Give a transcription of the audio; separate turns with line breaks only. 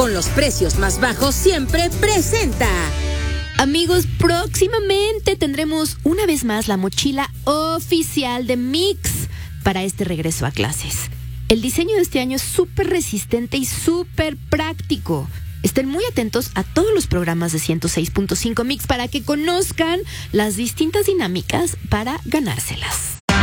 con los precios más bajos siempre presenta.
Amigos, próximamente tendremos una vez más la mochila oficial de Mix para este regreso a clases. El diseño de este año es súper resistente y súper práctico. Estén muy atentos a todos los programas de 106.5 Mix para que conozcan las distintas dinámicas para ganárselas.